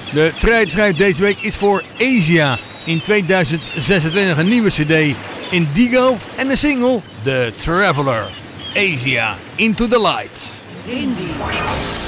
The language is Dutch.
De tijdschrift deze week is voor Asia. In 2026 een nieuwe cd Indigo en de single The Traveler. Asia, Into the Light. Indie.